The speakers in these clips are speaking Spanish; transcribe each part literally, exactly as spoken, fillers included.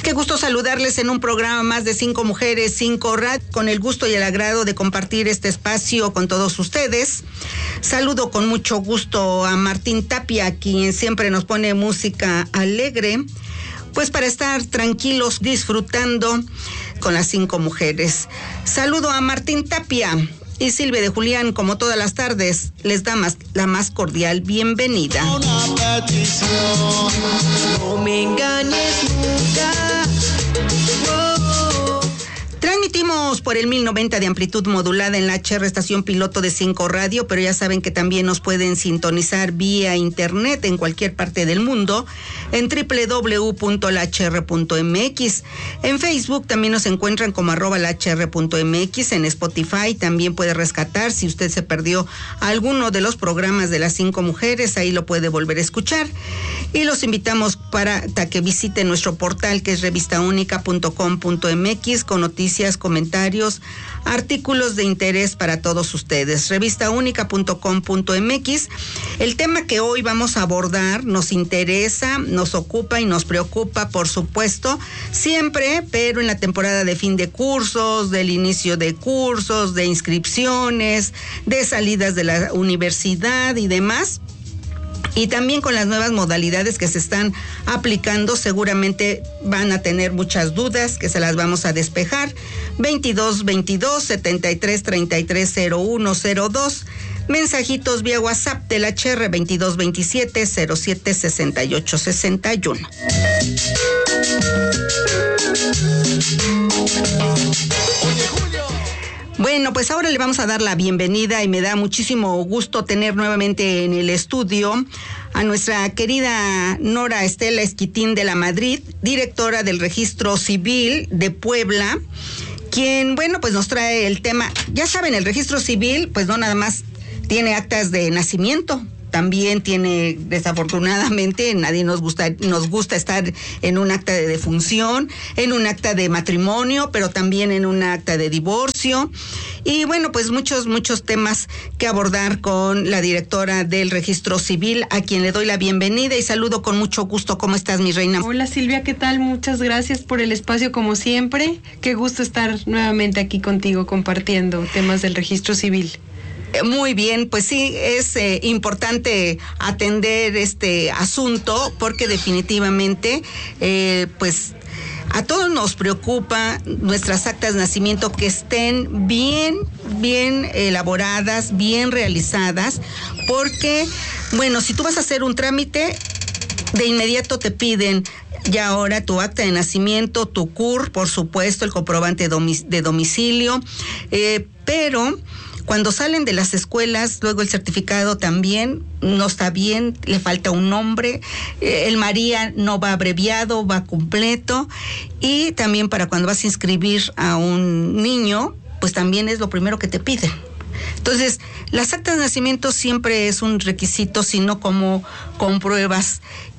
Qué gusto saludarles en un programa más de Cinco Mujeres, Cinco Radio, con el gusto y el agrado de compartir este espacio con todos ustedes. Saludo con mucho gusto a Martín Tapia, quien siempre nos pone música alegre, pues para estar tranquilos disfrutando con las Cinco Mujeres. Saludo a Martín Tapia y Silvia de Julián, como todas las tardes, les da más, la más cordial bienvenida. Una petición, no me engañes nunca. Transmitimos por el mil noventa de amplitud modulada en la H R, estación piloto de Cinco Radio, pero ya saben que también nos pueden sintonizar vía internet en cualquier parte del mundo en doble u doble u doble u punto la h r punto m x. En Facebook también nos encuentran como arroba la h r punto m x. En Spotify también puede rescatar si usted se perdió alguno de los programas de las Cinco Mujeres, ahí lo puede volver a escuchar. Y los invitamos para que visiten nuestro portal, que es revista única punto com punto m x, con noticias, comentarios, artículos de interés para todos ustedes. revista única punto com punto m x. El tema que hoy vamos a abordar nos interesa, nos ocupa y nos preocupa, por supuesto, siempre, pero en la temporada de fin de cursos, del inicio de cursos, de inscripciones, de salidas de la universidad y demás. Y también con las nuevas modalidades que se están aplicando, seguramente van a tener muchas dudas que se las vamos a despejar. veintidós veintidós setenta y tres treinta y tres cero uno cero dos. Mensajitos vía WhatsApp del H R veintidós veintisiete cero siete sesenta y ocho sesenta y uno. Bueno, pues ahora le vamos a dar la bienvenida y me da muchísimo gusto tener nuevamente en el estudio a nuestra querida Nora Estela Esquitín de la Madrid, directora del Registro Civil de Puebla, quien, bueno, pues nos trae el tema. Ya saben, el Registro Civil, pues no nada más tiene actas de nacimiento, también tiene, desafortunadamente, nadie nos gusta, nos gusta estar en un acta de defunción, en un acta de matrimonio, pero también en un acta de divorcio. Y bueno, pues muchos, muchos temas que abordar con la directora del Registro Civil, a quien le doy la bienvenida y saludo con mucho gusto. ¿Cómo estás, mi reina? Hola, Silvia, ¿qué tal? Muchas gracias por el espacio, como siempre. Qué gusto estar nuevamente aquí contigo compartiendo temas del Registro Civil. Muy bien, pues sí, es eh, importante atender este asunto porque definitivamente, eh, pues, a todos nos preocupa nuestras actas de nacimiento que estén bien, bien elaboradas, bien realizadas, porque, bueno, si tú vas a hacer un trámite, de inmediato te piden ya ahora tu acta de nacimiento, tu C U R, por supuesto, el comprobante de domicilio, eh, pero cuando salen de las escuelas, luego el certificado también no está bien, le falta un nombre, eh, el María no va abreviado, va completo, y también para cuando vas a inscribir a un niño, pues también es lo primero que te piden. Entonces, las actas de nacimiento siempre es un requisito, sino como compruebas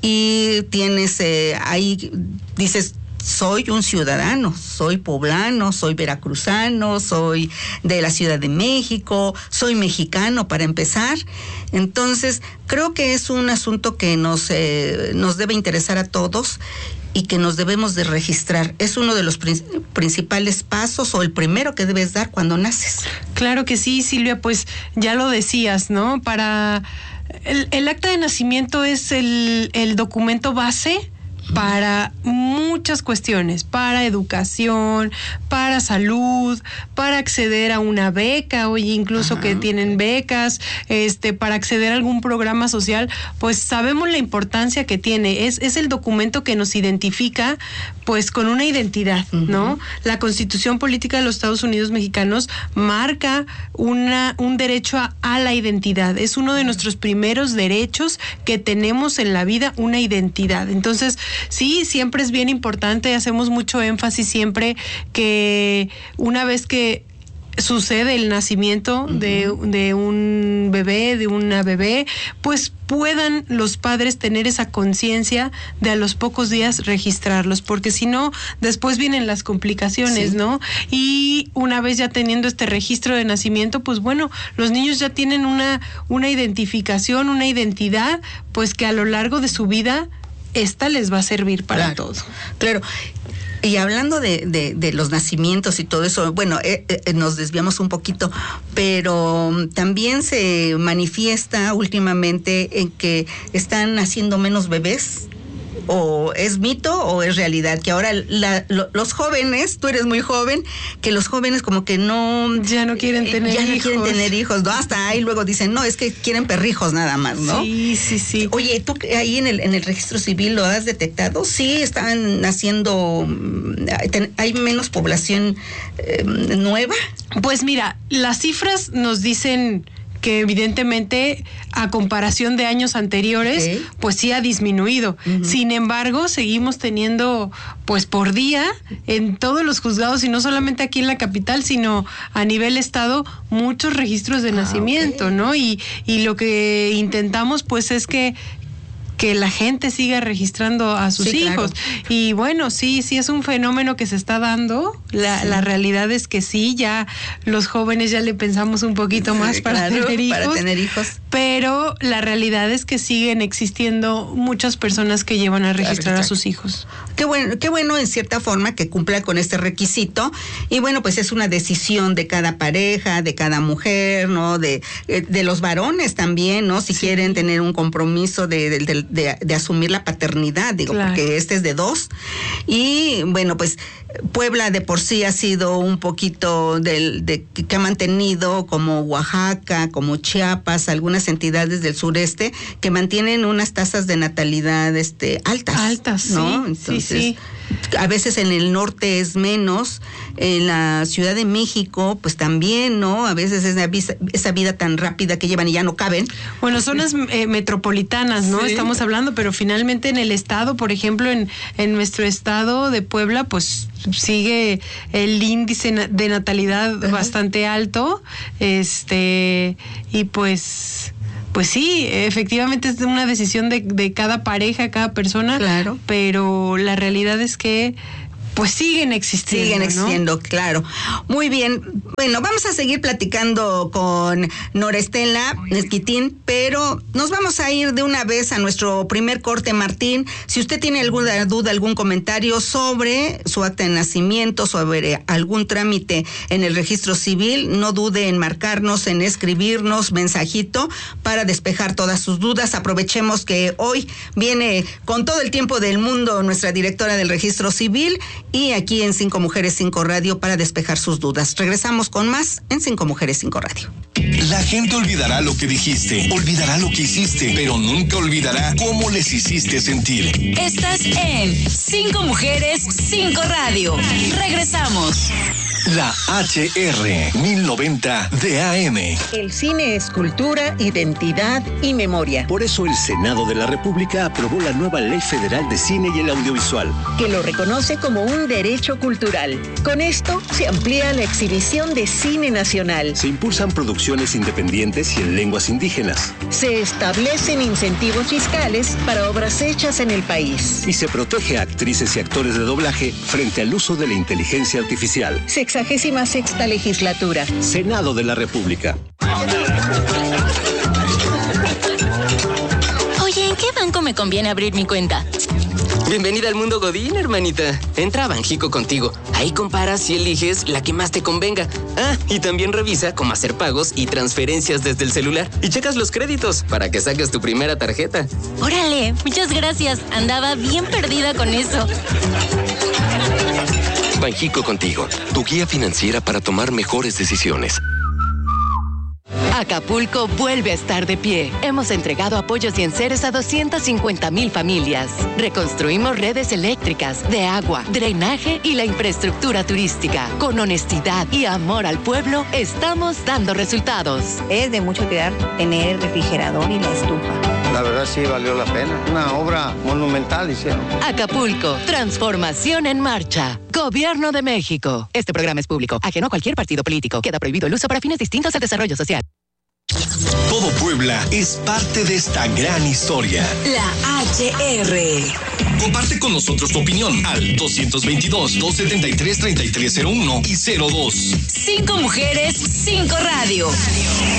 y tienes eh, ahí, dices, soy un ciudadano, soy poblano, soy veracruzano, soy de la Ciudad de México, soy mexicano para empezar. Entonces, creo que es un asunto que nos, eh, nos debe interesar a todos y que nos debemos de registrar. Es uno de los prin- principales pasos o el primero que debes dar cuando naces. Claro que sí, Silvia, pues ya lo decías, ¿no? Para el, el acta de nacimiento es el, el documento base para muchas cuestiones, para educación, para salud, para acceder a una beca, oye, incluso Ajá. que tienen becas, este, para acceder a algún programa social, pues sabemos la importancia que tiene. Es, es el documento que nos identifica, pues, con una identidad, uh-huh. ¿no? La Constitución Política de los Estados Unidos Mexicanos marca una, un derecho a, a la identidad. Es uno de nuestros primeros derechos que tenemos en la vida, una identidad. Entonces, sí, siempre es bien importante, hacemos mucho énfasis siempre que una vez que sucede el nacimiento uh-huh. de, de un bebé, de una bebé, pues puedan los padres tener esa conciencia de a los pocos días registrarlos, porque si no, después vienen las complicaciones, sí. ¿no? Y una vez ya teniendo este registro de nacimiento, pues bueno, los niños ya tienen una, una identificación, una identidad, pues que a lo largo de su vida esta les va a servir para claro, todo. Claro. Y hablando de, de, de los nacimientos y todo eso, bueno, eh, eh, nos desviamos un poquito, pero también se manifiesta últimamente en que están naciendo menos bebés. ¿O es mito o es realidad? Que ahora la, lo, los jóvenes, tú eres muy joven, que los jóvenes como que no... Ya no quieren tener ya hijos. Ya no quieren tener hijos, ¿no? Hasta ahí luego dicen, no, es que quieren perrijos nada más, ¿no? Sí, sí, sí. Oye, ¿tú ahí en el, en el registro civil lo has detectado? Sí, están naciendo... ¿Hay menos población eh, nueva? Pues mira, las cifras nos dicen... que evidentemente a comparación de años anteriores, okay, pues sí ha disminuido. Uh-huh. Sin embargo, seguimos teniendo pues por día en todos los juzgados, y no solamente aquí en la capital, sino a nivel estado, muchos registros de ah, nacimiento, okay, ¿no? Y, y lo que intentamos pues es que que la gente siga registrando a sus sí, hijos. Claro. Y bueno, sí, sí es un fenómeno que se está dando. La, sí. la realidad es que sí, ya los jóvenes ya le pensamos un poquito sí, más para, claro, tener hijos, para tener hijos. Pero la realidad es que siguen existiendo muchas personas que llevan a registrar claro, a sus hijos. Qué bueno, qué bueno en cierta forma que cumpla con este requisito. Y bueno, pues es una decisión de cada pareja, de cada mujer, ¿no? De, de los varones también, ¿no? Si sí. quieren tener un compromiso de, de, de De, de asumir la paternidad, digo, claro, porque este es de dos. Y bueno, pues Puebla de por sí ha sido un poquito del, de, que ha mantenido, como Oaxaca, como Chiapas, algunas entidades del sureste que mantienen unas tasas de natalidad este, altas. Altas, ¿no? sí, Entonces, sí, sí. A veces en el norte es menos, en la Ciudad de México, pues también, ¿no? A veces es esa, esa vida tan rápida que llevan y ya no caben. Bueno, zonas eh, metropolitanas, ¿no? Sí. Estamos hablando, pero finalmente en el estado, por ejemplo, en, en nuestro estado de Puebla, pues sigue el índice de natalidad uh-huh. bastante alto, este, y pues... Pues sí, efectivamente es una decisión de, de cada pareja, cada persona, claro, pero la realidad es que pues siguen existiendo. Siguen existiendo, ¿no? Claro. Muy bien. Bueno, vamos a seguir platicando con Nora Estela Nezquitín, pero nos vamos a ir de una vez a nuestro primer corte, Martín. Si usted tiene alguna duda, algún comentario sobre su acta de nacimiento, sobre algún trámite en el registro civil, no dude en marcarnos, en escribirnos mensajito para despejar todas sus dudas. Aprovechemos que hoy viene con todo el tiempo del mundo nuestra directora del registro civil, y aquí en Cinco Mujeres, Cinco Radio para despejar sus dudas. Regresamos con más en Cinco Mujeres, Cinco Radio. La gente olvidará lo que dijiste, olvidará lo que hiciste, pero nunca olvidará cómo les hiciste sentir. Estás en Cinco Mujeres, Cinco Radio. Regresamos. La H R mil noventa de A M. El cine es cultura, identidad y memoria. Por eso el Senado de la República aprobó la nueva Ley Federal de Cine y el Audiovisual, que lo reconoce como un derecho cultural. Con esto se amplía la exhibición de cine nacional. Se impulsan producciones independientes y en lenguas indígenas. Se establecen incentivos fiscales para obras hechas en el país. Y se protege a actrices y actores de doblaje frente al uso de la inteligencia artificial. Sexagésima sexta legislatura. Senado de la República. Oye, ¿en qué banco me conviene abrir mi cuenta? Bienvenida al mundo Godín, hermanita. Entra a Banjico Contigo. Ahí comparas y eliges la que más te convenga. Ah, y también revisa cómo hacer pagos y transferencias desde el celular. Y checas los créditos para que saques tu primera tarjeta. Órale, muchas gracias. Andaba bien perdida con eso. Banjico Contigo, tu guía financiera para tomar mejores decisiones. Acapulco vuelve a estar de pie. Hemos entregado apoyos y enseres a doscientas cincuenta mil familias. Reconstruimos redes eléctricas, de agua, drenaje y la infraestructura turística. Con honestidad y amor al pueblo, estamos dando resultados. Es de mucho cuidar tener el refrigerador y la estufa. La verdad sí valió la pena. Una obra monumental hicieron. Acapulco, transformación en marcha. Gobierno de México. Este programa es público, ajeno a cualquier partido político. Queda prohibido el uso para fines distintos al desarrollo social. Todo Puebla es parte de esta gran historia. La H R. Comparte con nosotros tu opinión al dos veintidós, dos setenta y tres, treinta y tres cero uno y cero dos. Cinco Mujeres, Cinco Radio.